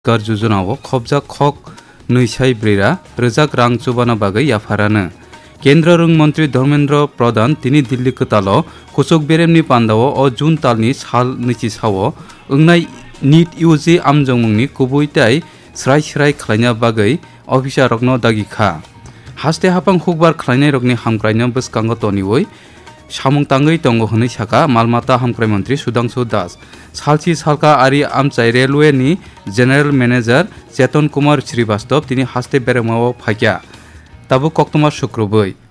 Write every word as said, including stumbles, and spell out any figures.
car जुजुनाव खबजा खक नैसाय ब्रेरा Razzaq रां चुबाना बागै याफारानो केंद्र रों मंत्री धर्मेंद्र प्रधान तिनी दिल्ली कतालो कुचक बेरेमनि पान्दाव अ जून तालनि साल नैचि सावो ओंनाय नीट इउजी आमजोंमुंनि कुबुइताय स्राय स्राय खालायना बागै अफिसार रकनो दागिखा हास्ते हापां हुकबार खालायनाय रकनि हामक्रायनो बसकांगो तनिवै सामुं तांगै तंगो हनै साका मालमाता हामक्राय मंत्री सुधांशु दास सालची सालका आरि आमचाय रेलवे नि जेनेरेल मैनेजर चेतन कुमार श्रीवास्तव तिनी हास्ते बेरेमाव फाक्या ताबु कक्तमा शुक्रबै